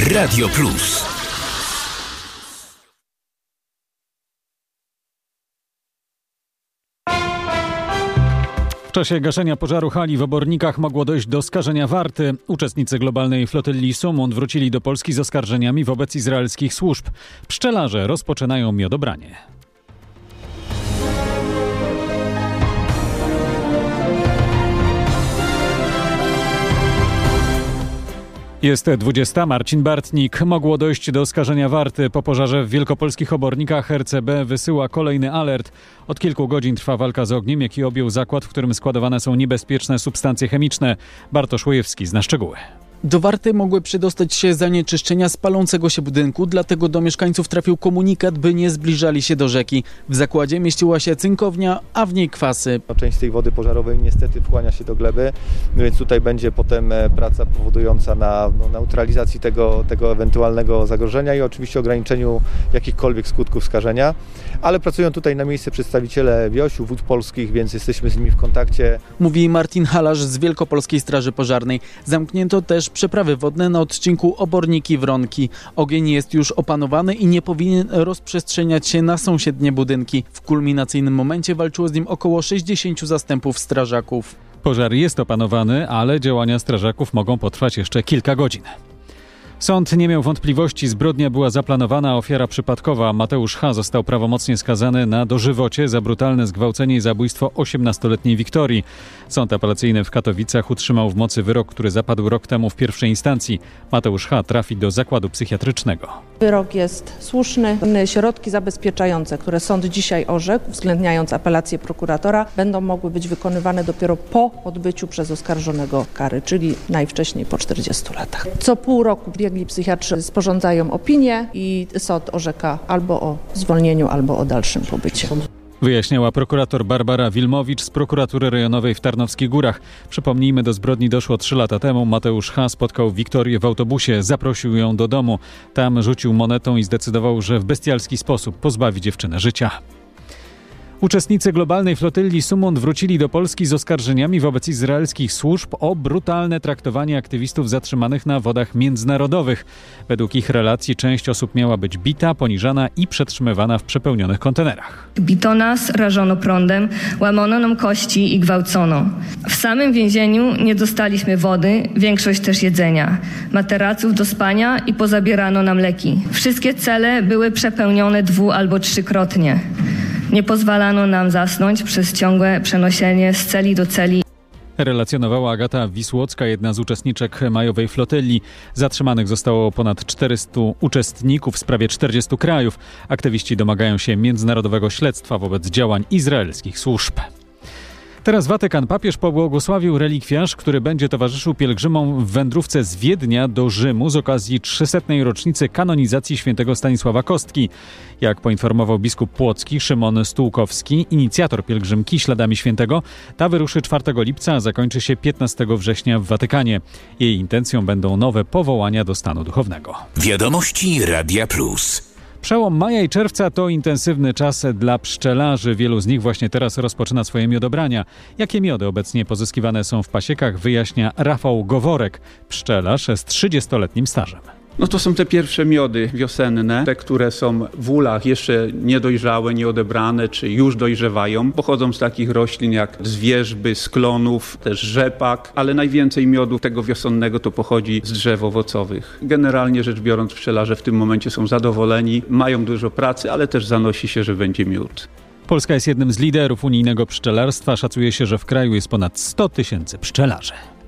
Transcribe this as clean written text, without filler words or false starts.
Radio Plus. W czasie gaszenia pożaru hali w Obornikach mogło dojść do skażenia warty. Uczestnicy globalnej flotylli Sumund wrócili do Polski z oskarżeniami wobec izraelskich służb. Pszczelarze rozpoczynają miodobranie. Jest 20. Marcin Bartnik. Mogło dojść do skażenia warty. Po pożarze w wielkopolskich Obornikach RCB wysyła kolejny alert. Od kilku godzin trwa walka z ogniem, jaki objął zakład, w którym składowane są niebezpieczne substancje chemiczne. Bartosz Łojewski zna szczegóły. Do Warty mogły przydostać się zanieczyszczenia z palącego się budynku, dlatego do mieszkańców trafił komunikat, by nie zbliżali się do rzeki. W zakładzie mieściła się cynkownia, a w niej kwasy. Część z tej wody pożarowej niestety wchłania się do gleby, więc tutaj będzie potem praca powodująca na neutralizacji tego ewentualnego zagrożenia i oczywiście ograniczeniu jakichkolwiek skutków skażenia. Ale pracują tutaj na miejscu przedstawiciele WIOŚ-u, Wód Polskich, więc jesteśmy z nimi w kontakcie. Mówi Martin Halarz z Wielkopolskiej Straży Pożarnej. Zamknięto też przeprawy wodne na odcinku Oborniki-Wronki. Ogień jest już opanowany i nie powinien rozprzestrzeniać się na sąsiednie budynki. W kulminacyjnym momencie walczyło z nim około 60 zastępów strażaków. Pożar jest opanowany, ale działania strażaków mogą potrwać jeszcze kilka godzin. Sąd nie miał wątpliwości, zbrodnia była zaplanowana, a ofiara przypadkowa. Mateusz H. został prawomocnie skazany na dożywocie za brutalne zgwałcenie i zabójstwo 18-letniej Wiktorii. Sąd apelacyjny w Katowicach utrzymał w mocy wyrok, który zapadł rok temu w pierwszej instancji. Mateusz H. trafi do zakładu psychiatrycznego. Wyrok jest słuszny. Środki zabezpieczające, które sąd dzisiaj orzekł, uwzględniając apelację prokuratora, będą mogły być wykonywane dopiero po odbyciu przez oskarżonego kary, czyli najwcześniej po 40 latach. Co pół roku biegli psychiatrzy sporządzają opinię i sąd orzeka albo o zwolnieniu, albo o dalszym pobycie. Wyjaśniała prokurator Barbara Wilmowicz z prokuratury rejonowej w Tarnowskich Górach. Przypomnijmy, do zbrodni doszło 3 lata temu. Mateusz H. spotkał Wiktorię w autobusie, zaprosił ją do domu. Tam rzucił monetą i zdecydował, że w bestialski sposób pozbawi dziewczynę życia. Uczestnicy globalnej flotylli Sumund wrócili do Polski z oskarżeniami wobec izraelskich służb o brutalne traktowanie aktywistów zatrzymanych na wodach międzynarodowych. Według ich relacji część osób miała być bita, poniżana i przetrzymywana w przepełnionych kontenerach. Bito nas, rażono prądem, łamano nam kości i gwałcono. W samym więzieniu nie dostaliśmy wody, większość też jedzenia, materaców do spania i pozabierano nam leki. Wszystkie cele były przepełnione 2- albo 3-krotnie. Nie pozwalano nam zasnąć przez ciągłe przenoszenie z celi do celi. Relacjonowała Agata Wisłocka, jedna z uczestniczek majowej flotylli. Zatrzymanych zostało ponad 400 uczestników z prawie 40 krajów. Aktywiści domagają się międzynarodowego śledztwa wobec działań izraelskich służb. Teraz Watykan. Papież pobłogosławił relikwiarz, który będzie towarzyszył pielgrzymom w wędrówce z Wiednia do Rzymu z okazji 300. rocznicy kanonizacji świętego Stanisława Kostki. Jak poinformował biskup płocki Szymon Stułkowski, inicjator pielgrzymki śladami świętego, ta wyruszy 4 lipca, a zakończy się 15 września w Watykanie. Jej intencją będą nowe powołania do stanu duchownego. Wiadomości Radia Plus. Przełom maja i czerwca to intensywny czas dla pszczelarzy. Wielu z nich właśnie teraz rozpoczyna swoje miodobrania. Jakie miody obecnie pozyskiwane są w pasiekach, wyjaśnia Rafał Goworek, pszczelarz z 30-letnim stażem. To są te pierwsze miody wiosenne, te, które są w ulach jeszcze niedojrzałe, nieodebrane, czy już dojrzewają. Pochodzą z takich roślin jak z wierzby, z klonów, też rzepak, ale najwięcej miodu tego wiosennego to pochodzi z drzew owocowych. Generalnie rzecz biorąc, pszczelarze w tym momencie są zadowoleni, mają dużo pracy, ale też zanosi się, że będzie miód. Polska jest jednym z liderów unijnego pszczelarstwa. Szacuje się, że w kraju jest ponad 100 000 pszczelarzy.